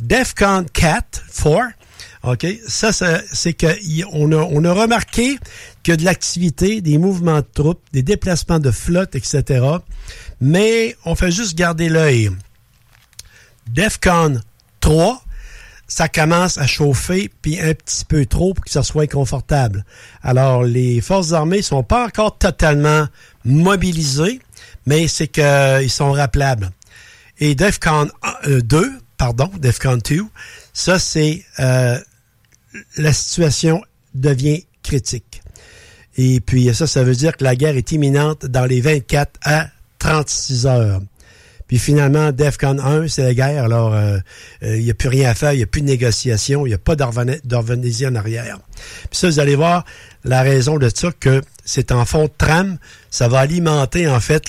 DEFCON 4, OK, ça c'est qu'on a remarqué qu'il y a de l'activité, des mouvements de troupes, des déplacements de flotte, etc. Mais on fait juste garder l'œil. DEFCON 3, ça commence à chauffer, puis un petit peu trop pour que ça soit inconfortable. Alors, les forces armées sont pas encore totalement mobilisées, mais c'est qu'ils sont rappelables. Et DEFCON 2, ça c'est la situation devient critique. Et puis ça veut dire que la guerre est imminente dans les 24 à 36 heures. Puis finalement, DEFCON 1, c'est la guerre. Alors, il n'y a plus rien à faire, il n'y a plus de négociation, il n'y a pas d'organisation en arrière. Puis ça, vous allez voir la raison de ça, que c'est en fond de trame. Ça va alimenter, en fait,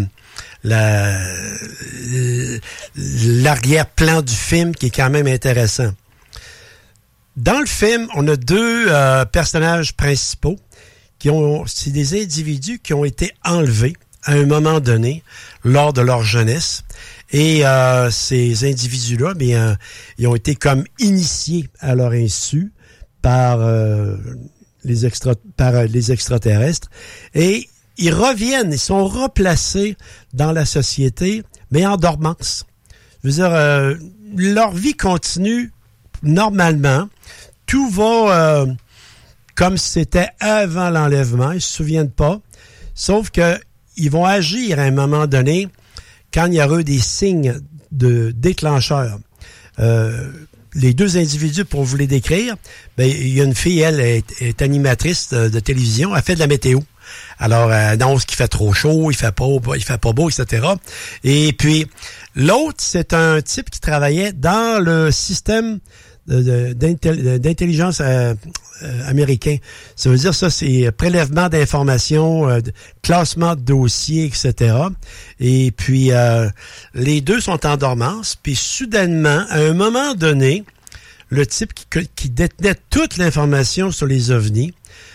l'arrière-plan du film, qui est quand même intéressant. Dans le film, on a deux personnages principaux c'est des individus qui ont été enlevés à un moment donné, lors de leur jeunesse. Et ces individus-là, ils ont été comme initiés à leur insu par les extraterrestres. Et ils reviennent, ils sont replacés dans la société, mais en dormance. Je veux dire, leur vie continue normalement. Tout va comme si c'était avant l'enlèvement. Ils se souviennent pas. Sauf que ils vont agir à un moment donné quand il y aura des signes de déclencheurs. Les deux individus, pour vous les décrire, il y a une fille, elle est animatrice de télévision, elle fait de la météo. Alors, elle annonce qu'il fait trop chaud, il fait pas beau, etc. Et puis, l'autre, c'est un type qui travaillait dans le système d'intelligence américain. Ça veut dire ça, c'est prélèvement d'informations, classement de dossiers, etc. Et puis, les deux sont en dormance. Puis, soudainement, à un moment donné, le type qui détenait toute l'information sur les ovnis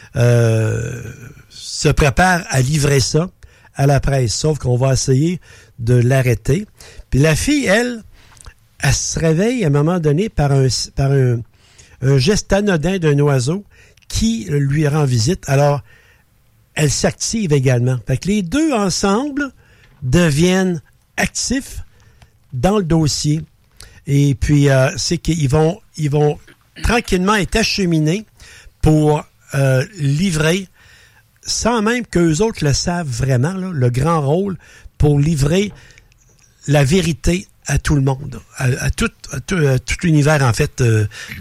se prépare à livrer ça à la presse. Sauf qu'on va essayer de l'arrêter. Puis, la fille, elle se réveille à un moment donné par un geste anodin d'un oiseau qui lui rend visite. Alors, elle s'active également. Fait que les deux ensemble deviennent actifs dans le dossier. Et puis, c'est qu'ils vont tranquillement être acheminés pour livrer, sans même qu'eux autres le savent vraiment, là, le grand rôle pour livrer la vérité à tout le monde, à tout l'univers, en fait,